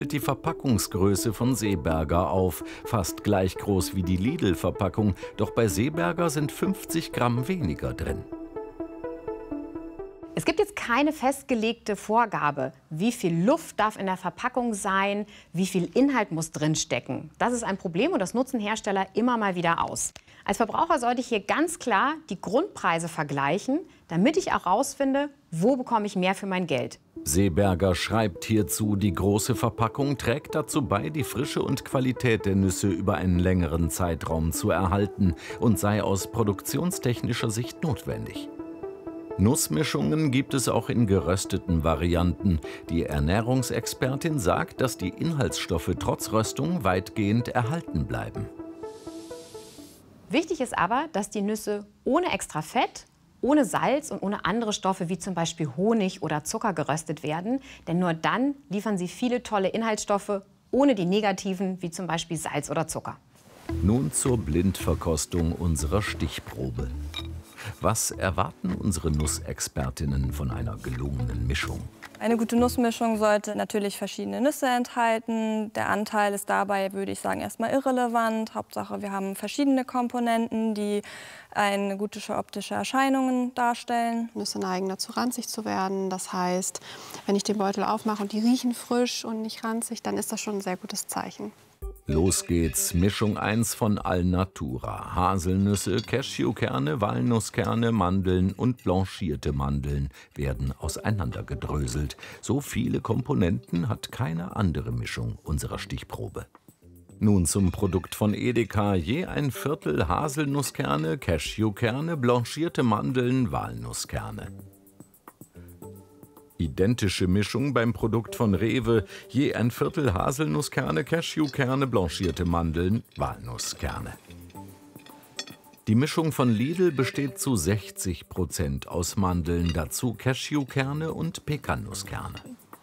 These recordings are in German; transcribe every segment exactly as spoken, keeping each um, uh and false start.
Die Verpackungsgröße von Seeberger auf, fast gleich groß wie die Lidl-Verpackung, doch bei Seeberger sind fünfzig Gramm weniger drin. Es gibt jetzt keine festgelegte Vorgabe, wie viel Luft darf in der Verpackung sein, wie viel Inhalt muss drinstecken. Das ist ein Problem und das nutzen Hersteller immer mal wieder aus. Als Verbraucher sollte ich hier ganz klar die Grundpreise vergleichen, damit ich auch rausfinde, wo bekomme ich mehr für mein Geld. Seeberger schreibt hierzu, die große Verpackung trägt dazu bei, die Frische und Qualität der Nüsse über einen längeren Zeitraum zu erhalten und sei aus produktionstechnischer Sicht notwendig. Nussmischungen gibt es auch in gerösteten Varianten. Die Ernährungsexpertin sagt, dass die Inhaltsstoffe trotz Röstung weitgehend erhalten bleiben. Wichtig ist aber, dass die Nüsse ohne extra Fett, ohne Salz und ohne andere Stoffe wie zum Beispiel Honig oder Zucker geröstet werden. Denn nur dann liefern sie viele tolle Inhaltsstoffe, ohne die negativen wie zum Beispiel Salz oder Zucker. Nun zur Blindverkostung unserer Stichprobe. Was erwarten unsere Nussexpertinnen von einer gelungenen Mischung? Eine gute Nussmischung sollte natürlich verschiedene Nüsse enthalten. Der Anteil ist dabei, würde ich sagen, erstmal irrelevant. Hauptsache, wir haben verschiedene Komponenten, die eine gute optische Erscheinungen darstellen. Nüsse neigen dazu, ranzig zu werden. Das heißt, wenn ich den Beutel aufmache und die riechen frisch und nicht ranzig, dann ist das schon ein sehr gutes Zeichen. Los geht's, Mischung eins von Alnatura. Haselnüsse, Cashewkerne, Walnusskerne, Mandeln und blanchierte Mandeln werden auseinandergedröselt. So viele Komponenten hat keine andere Mischung unserer Stichprobe. Nun zum Produkt von Edeka. Je ein Viertel Haselnusskerne, Cashewkerne, blanchierte Mandeln, Walnusskerne. Identische Mischung beim Produkt von Rewe, je ein Viertel Haselnusskerne, Cashewkerne, blanchierte Mandeln, Walnusskerne. Die Mischung von Lidl besteht zu sechzig Prozent aus Mandeln, dazu Cashewkerne und Pekannusskerne.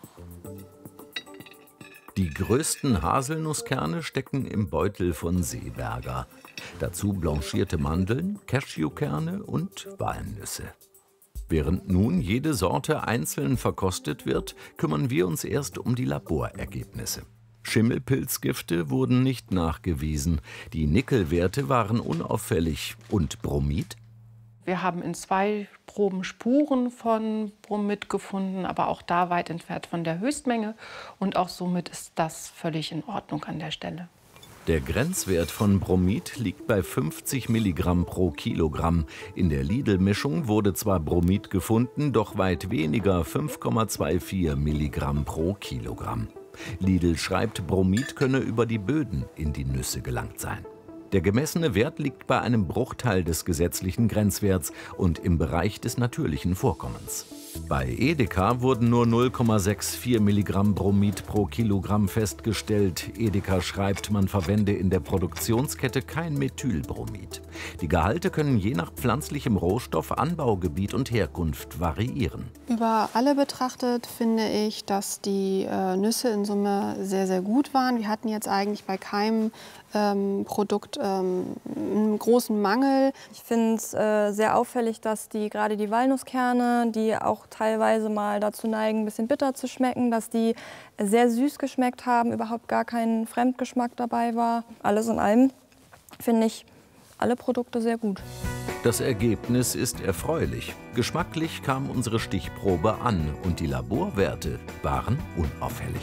Die größten Haselnusskerne stecken im Beutel von Seeberger. Dazu blanchierte Mandeln, Cashewkerne und Walnüsse. Während nun jede Sorte einzeln verkostet wird, kümmern wir uns erst um die Laborergebnisse. Schimmelpilzgifte wurden nicht nachgewiesen. Die Nickelwerte waren unauffällig. Und Bromid? Wir haben in zwei Proben Spuren von Bromid gefunden, aber auch da weit entfernt von der Höchstmenge. Und auch somit ist das völlig in Ordnung an der Stelle. Der Grenzwert von Bromid liegt bei fünfzig Milligramm pro Kilogramm. In der Lidl-Mischung wurde zwar Bromid gefunden, doch weit weniger, fünf Komma vierundzwanzig Milligramm pro Kilogramm. Lidl schreibt, Bromid könne über die Böden in die Nüsse gelangt sein. Der gemessene Wert liegt bei einem Bruchteil des gesetzlichen Grenzwerts und im Bereich des natürlichen Vorkommens. Bei Edeka wurden nur null Komma vierundsechzig Milligramm Bromid pro Kilogramm festgestellt. Edeka schreibt, man verwende in der Produktionskette kein Methylbromid. Die Gehalte können je nach pflanzlichem Rohstoff, Anbaugebiet und Herkunft variieren. Über alle betrachtet finde ich, dass die äh, Nüsse in Summe sehr, sehr gut waren. Wir hatten jetzt eigentlich bei keinem ähm, Produkt ähm, einen großen Mangel. Ich finde es äh, sehr auffällig, dass die gerade die Walnusskerne, die auch teilweise mal dazu neigen, ein bisschen bitter zu schmecken, dass die sehr süß geschmeckt haben, überhaupt gar kein Fremdgeschmack dabei war. Alles in allem finde ich alle Produkte sehr gut. Das Ergebnis ist erfreulich. Geschmacklich kam unsere Stichprobe an und die Laborwerte waren unauffällig.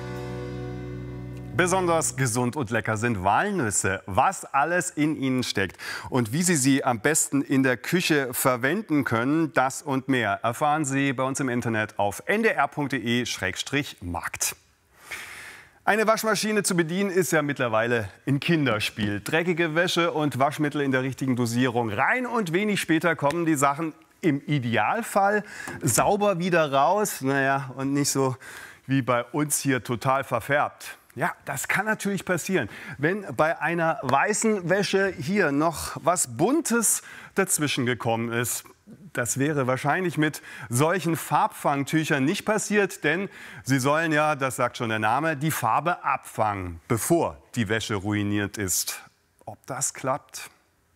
Besonders gesund und lecker sind Walnüsse. Was alles in ihnen steckt und wie Sie sie am besten in der Küche verwenden können, das und mehr erfahren Sie bei uns im Internet auf n d r punkt d e Schrägstrich markt. Eine Waschmaschine zu bedienen ist ja mittlerweile ein Kinderspiel. Dreckige Wäsche und Waschmittel in der richtigen Dosierung rein und wenig später kommen die Sachen im Idealfall sauber wieder raus. Naja, und nicht so wie bei uns hier total verfärbt. Ja, das kann natürlich passieren, wenn bei einer weißen Wäsche hier noch was Buntes dazwischen gekommen ist. Das wäre wahrscheinlich mit solchen Farbfangtüchern nicht passiert, denn sie sollen ja, das sagt schon der Name, die Farbe abfangen, bevor die Wäsche ruiniert ist. Ob das klappt?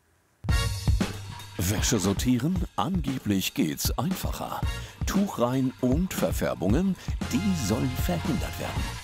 Wäsche sortieren? Angeblich geht's einfacher. Tuch rein und Verfärbungen, die sollen verhindert werden.